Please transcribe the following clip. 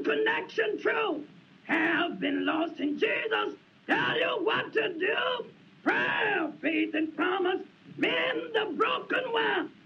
connection true. Have been lost in Jesus. Tell you what to do. Prayer, faith, and promise. Mend the broken one.